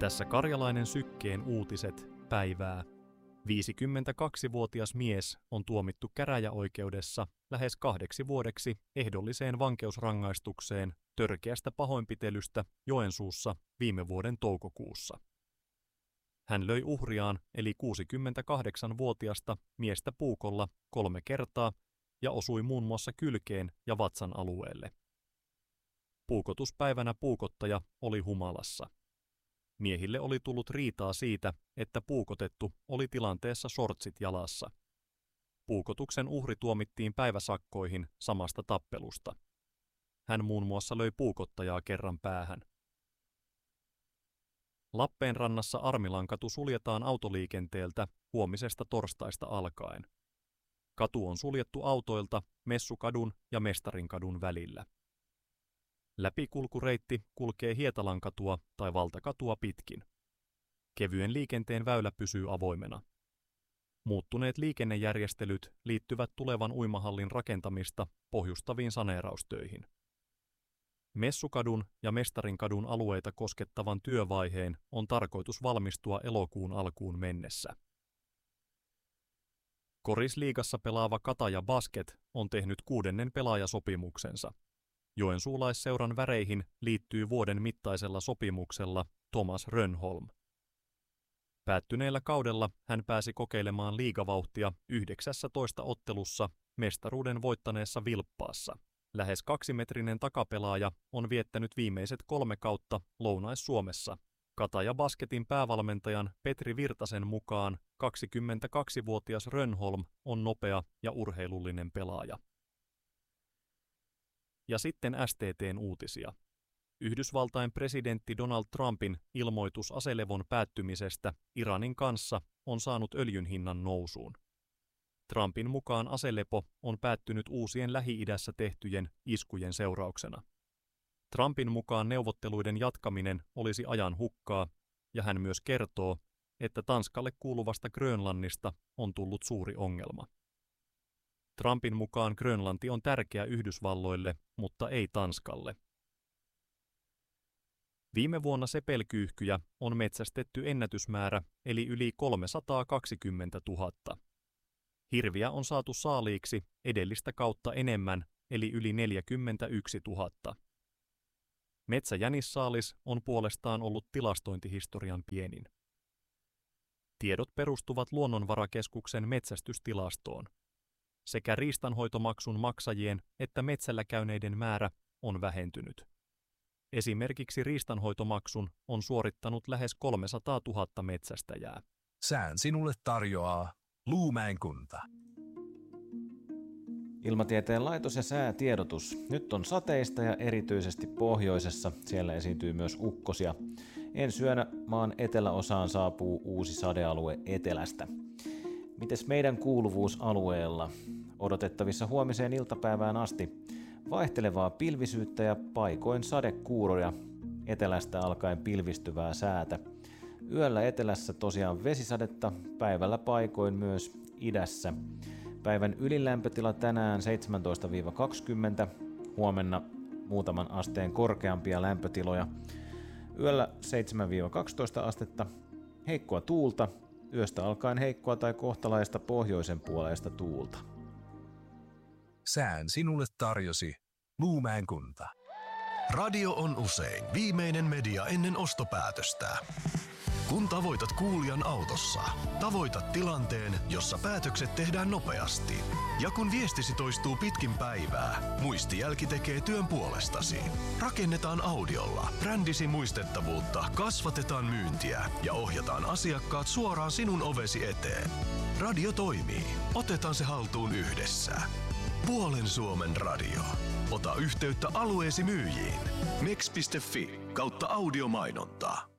Tässä Karjalainen Sykkeen uutiset päivää. 52-vuotias mies on tuomittu käräjäoikeudessa lähes 2 vuodeksi ehdolliseen vankeusrangaistukseen törkeästä pahoinpitelystä Joensuussa viime vuoden toukokuussa. Hän löi uhriaan eli 68-vuotiasta miestä puukolla 3 kertaa ja osui muun muassa kylkeen ja vatsan alueelle. Puukotuspäivänä puukottaja oli humalassa. Miehille oli tullut riitaa siitä, että puukotettu oli tilanteessa shortsit jalassa. Puukotuksen uhri tuomittiin päiväsakkoihin samasta tappelusta. Hän muun muassa löi puukottajaa kerran päähän. Lappeenrannassa Armilankatu suljetaan autoliikenteeltä huomisesta torstaista alkaen. Katu on suljettu autoilta Messukadun ja Mestarinkadun välillä. Läpikulkureitti kulkee Hietalankatua tai Valtakatua pitkin. Kevyen liikenteen väylä pysyy avoimena. Muuttuneet liikennejärjestelyt liittyvät tulevan uimahallin rakentamista pohjustaviin saneeraustöihin. Messukadun ja Mestarinkadun alueita koskettavan työvaiheen on tarkoitus valmistua elokuun alkuun mennessä. Korisliigassa pelaava Kataja Basket on tehnyt 6. pelaajasopimuksensa. Joensuulaisseuran väreihin liittyy vuoden mittaisella sopimuksella Thomas Rönnholm. Päättyneellä kaudella hän pääsi kokeilemaan liigavauhtia 19 ottelussa mestaruuden voittaneessa Vilppaassa. Lähes 2-metrinen takapelaaja on viettänyt viimeiset 3 kautta Lounais-Suomessa. Kataja Basketin päävalmentajan Petri Virtasen mukaan 22-vuotias Rönnholm on nopea ja urheilullinen pelaaja. Ja sitten STT:n uutisia. Yhdysvaltain presidentti Donald Trumpin ilmoitus aselevon päättymisestä Iranin kanssa on saanut öljyn hinnan nousuun. Trumpin mukaan aselepo on päättynyt uusien Lähi-idässä tehtyjen iskujen seurauksena. Trumpin mukaan neuvotteluiden jatkaminen olisi ajan hukkaa, ja hän myös kertoo, että Tanskalle kuuluvasta Grönlannista on tullut suuri ongelma. Trumpin mukaan Grönlanti on tärkeä Yhdysvalloille, mutta ei Tanskalle. Viime vuonna sepelkyyhkyjä on metsästetty ennätysmäärä, eli yli 320 000. Hirviä on saatu saaliiksi edellistä kautta enemmän, eli yli 41 000. Metsäjänissaalis on puolestaan ollut tilastointihistorian pienin. Tiedot perustuvat Luonnonvarakeskuksen metsästystilastoon. Sekä riistanhoitomaksun maksajien että metsällä käyneiden määrä on vähentynyt. Esimerkiksi riistanhoitomaksun on suorittanut lähes 300 000 metsästäjää. Sään sinulle tarjoaa Luumäen kunta. Ilmatieteen laitos ja säätiedotus. Nyt on sateista ja erityisesti pohjoisessa. Siellä esiintyy myös ukkosia. Ensi yönä maan eteläosaan saapuu uusi sadealue etelästä. Mites meidän kuuluvuusalueella? Odotettavissa huomiseen iltapäivään asti vaihtelevaa pilvisyyttä ja paikoin sadekuuroja, etelästä alkaen pilvistyvää säätä. Yöllä etelässä tosiaan vesisadetta, päivällä paikoin myös idässä. Päivän ylilämpötila tänään 17-20, huomenna muutaman asteen korkeampia lämpötiloja. Yöllä 7-12 astetta, heikkoa tuulta, yöstä alkaen heikkoa tai kohtalaista pohjoisen puoleista tuulta. Sään sinulle tarjosi Luumäen kunta. Radio on usein viimeinen media ennen ostopäätöstä. Kun tavoitat kuulijan autossa, tavoitat tilanteen, jossa päätökset tehdään nopeasti. Ja kun viestisi toistuu pitkin päivää, muistijälki tekee työn puolestasi. Rakennetaan audiolla brändisi muistettavuutta, kasvatetaan myyntiä ja ohjataan asiakkaat suoraan sinun ovesi eteen. Radio toimii. Otetaan se haltuun yhdessä. Puolen Suomen radio. Ota yhteyttä alueesi myyjiin. mex.fi/audiomainontaa.